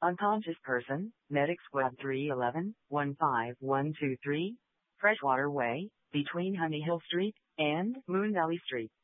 Unconscious person, Medic Squad 311, 15123, Freshwater Way, between Honey Hill Street and Moon Valley Street.